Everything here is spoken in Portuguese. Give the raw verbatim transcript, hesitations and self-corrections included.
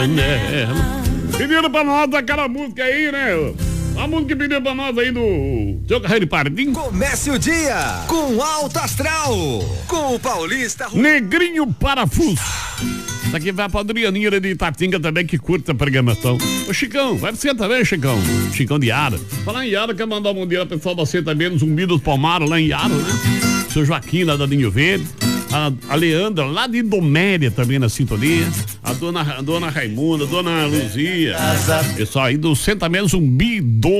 Pediram pra nós aquela música aí, né? A música que pediu pra nós aí do seu Carreiro Pardinho. Comece o dia com Alto Astral, com o Paulista Negrinho Parafuso. Isso aqui vai pra Adrianinha de Itatinga também, que curta a programação. Ô Chicão, vai pra você também, Chicão. Chicão de Yara. Falar em Yara, quer mandar um bom dia pro pessoal da você também, no Zumbi dos Palmares, lá em Yara, né? Seu Joaquim, lá da Ninho Verde. A, a Leandra, lá de Doméria, também na sintonia. A dona, a dona Raimunda, a dona Luzia. Pessoal aí do Senta Zumbi do